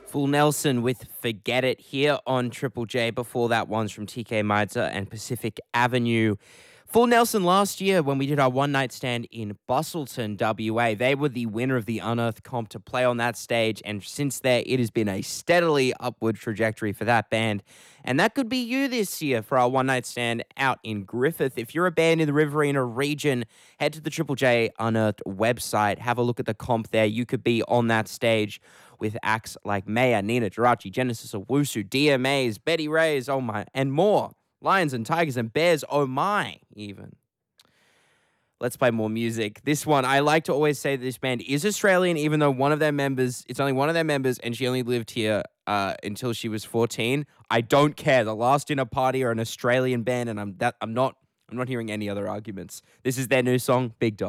Full Nelson with Forget It here on Triple J. Before that one's from TK Maidza and Pacific Avenue. Full Nelson last year when we did our one night stand in Bustleton, WA. They were the winner of the Unearthed comp to play on that stage. And since there, it has been a steadily upward trajectory for that band. And that could be you this year for our one night stand out in Griffith. If you're a band in the Riverina region, head to the Triple J Unearthed website. Have a look at the comp there. You could be on that stage with acts like Maya, Nina Jirachi, Genesis Owusu, DMAs, Betty Ray's, oh my, and more. Lions and Tigers and Bears, oh my, even. Let's play more music. This one, I like to always say that this band is Australian, even though one of their members, it's only one of their members, and she only lived here until she was 14. I don't care. The Last Dinner Party are an Australian band, and I'm not hearing any other arguments. This is their new song, Big Dog.